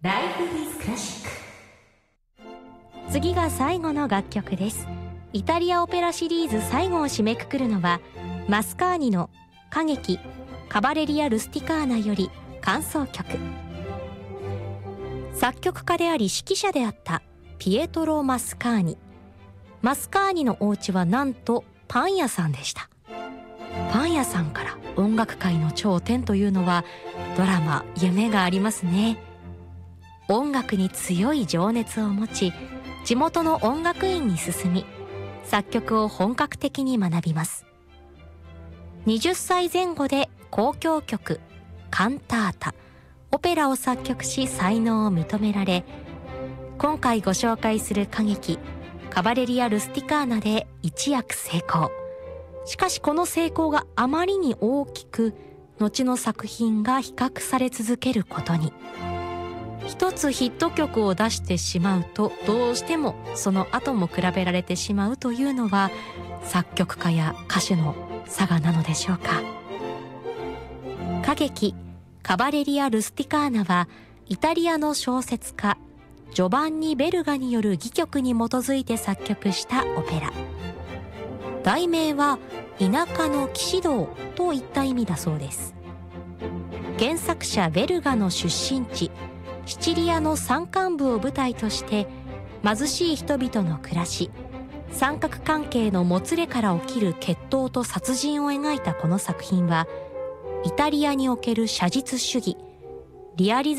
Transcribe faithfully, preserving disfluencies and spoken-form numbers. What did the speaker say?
ライフイズクラシック。 次が最後の楽曲です。イタリアオペラシリーズ最後を締めくくるのはマスカーニの歌劇カバレリア・ルスティカーナより間奏曲。作曲家であり指揮者であったピエトロ・マスカーニ。マスカーニのお家はなんとパン屋さんでした。パン屋さんから音楽界の頂点というのはドラマ、夢がありますね。音楽に強い情熱を持ち、地元の音楽院に進み、作曲を本格的に学びます。はたちぜん後で交響曲、カンタータ、オペラを作曲し才能を認められ、今回ご紹介する歌劇カバレリア・ルスティカーナで一躍成功。しかしこの成功があまりに大きく、後の作品が比較され続けることに。一つヒット曲を出してしまうと、どうしてもその後も比べられてしまうというのは作曲家や歌手の差がなのでしょうか。歌劇カバレリア・ルスティカーナはイタリアの小説家ジョバンニ・ベルガによる戯曲に基づいて作曲したオペラ。題名は田舎の騎士道といった意味だそうです。原作者ベルガの出身地シチリアの山間部を舞台として、貧しい人々の暮らし、三角関係のもつれから起きる決闘と殺人を描いたこの作品は、イタリアにおける写実主義リアリズム